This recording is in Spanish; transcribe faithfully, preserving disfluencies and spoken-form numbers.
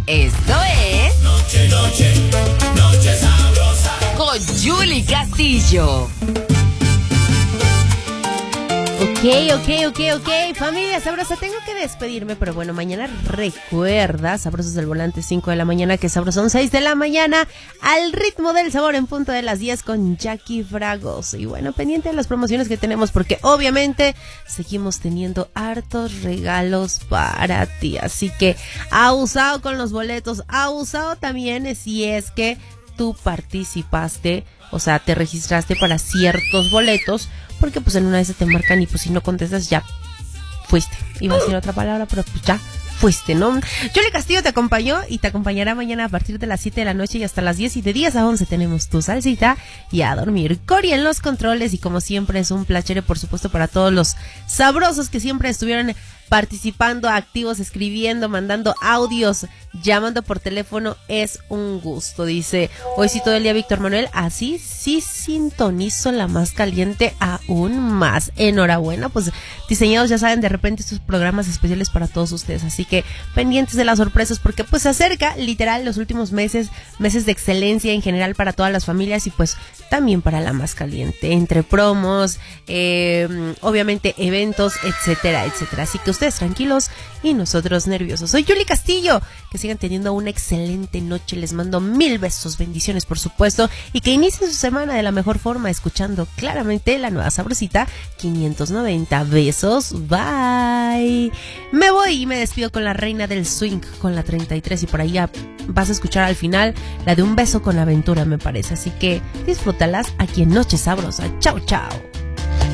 Esto es Noche, noche, noche sabrosa con Yuli Castillo. Ok, ok, ok, ok, familia sabrosa, tengo que despedirme, pero bueno, mañana recuerda, Sabrosos del Volante, cinco de la mañana, que Sabrosón, seis de la mañana, al ritmo del sabor en punto de las diez con Jackie Fragoso. Y bueno, pendiente de las promociones que tenemos, porque obviamente seguimos teniendo hartos regalos para ti, así que abusado con los boletos, abusado también si es que tú participaste, o sea, te registraste para ciertos boletos, porque pues en una vez te marcan y pues si no contestas ya fuiste. Iba a decir otra palabra, pero pues ya fuiste, ¿no? Yuli Castillo te acompañó y te acompañará mañana a partir de las siete de la noche y hasta las diez, y de diez a once tenemos tu salsita y a dormir. Cori en los controles, y como siempre es un placer, por supuesto, para todos los sabrosos que siempre estuvieron participando, activos, escribiendo, mandando audios, llamando por teléfono. Es un gusto. Dice, hoy sí todo el día Víctor Manuel, así sí sintonizo la más caliente aún más. Enhorabuena, pues diseñados, ya saben, de repente estos programas especiales para todos ustedes, así que pendientes de las sorpresas, porque pues se acerca literal los últimos meses, meses de excelencia en general para todas las familias, y pues también para la más caliente, entre promos, eh, obviamente eventos, etcétera, etcétera. Así que ustedes tranquilos y nosotros nerviosos. Soy Yuli Castillo, que sigan teniendo una excelente noche, les mando mil besos, bendiciones por supuesto, y que inicien su semana de la mejor forma, escuchando claramente la nueva sabrosita quinientos noventa. Besos, bye. Me voy y me despido con la reina del swing, con la treinta y tres, y por ahí ya vas a escuchar al final la de un beso con aventura, me parece, así que disfrútalas aquí en Noche Sabrosa. Chao, chao.